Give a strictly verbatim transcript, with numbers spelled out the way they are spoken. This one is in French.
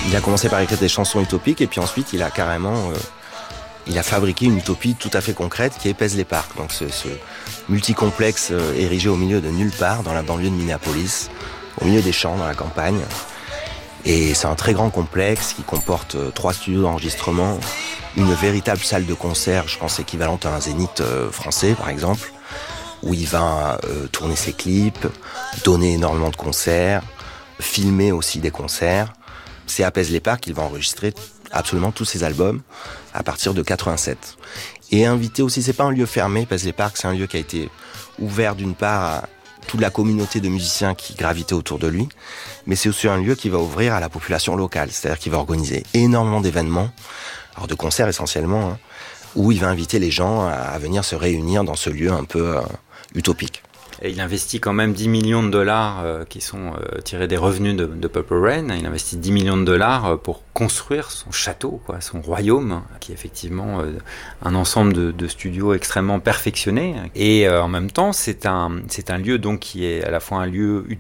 Il a commencé par écrire des chansons utopiques et puis ensuite il a carrément euh, il a fabriqué une utopie tout à fait concrète qui est Paisley Park. Donc ce, ce multicomplexe euh, érigé au milieu de nulle part dans la banlieue de Minneapolis, au milieu des champs dans la campagne. Et c'est un très grand complexe qui comporte euh, trois studios d'enregistrement, une véritable salle de concert, je pense équivalente à un Zénith euh, français par exemple, où il va euh, tourner ses clips, donner énormément de concerts, filmer aussi des concerts. C'est à Paisley Park qu'il va enregistrer absolument tous ses albums à partir de quatre-vingt-sept. Et invité aussi, c'est pas un lieu fermé, Paisley Park, c'est un lieu qui a été ouvert d'une part à toute la communauté de musiciens qui gravitaient autour de lui, mais c'est aussi un lieu qui va ouvrir à la population locale, c'est-à-dire qu'il va organiser énormément d'événements, alors de concerts essentiellement, hein, où il va inviter les gens à venir se réunir dans ce lieu un peu euh, utopique. Et il investit quand même dix millions de dollars euh, qui sont euh, tirés des revenus de, de Purple Rain. Il investit dix millions de dollars euh, pour construire son château, quoi, son royaume, qui est effectivement euh, un ensemble de, de studios extrêmement perfectionnés. Et euh, en même temps, c'est un, c'est un lieu donc qui est à la fois un lieu utopique